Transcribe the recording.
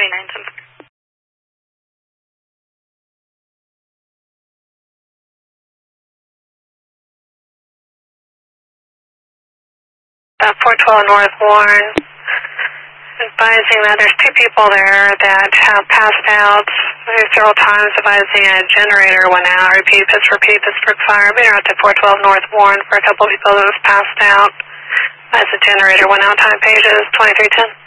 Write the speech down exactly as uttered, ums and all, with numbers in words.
twenty-nine ten. Uh, four twelve North Warren, advising that there's two people there that have passed out several times, advising a generator went out. Repeat, Pittsburgh P, Pittsburgh Fire. We're out to four twelve North Warren for a couple of people that was passed out as the generator went out. Time pages twenty-three ten.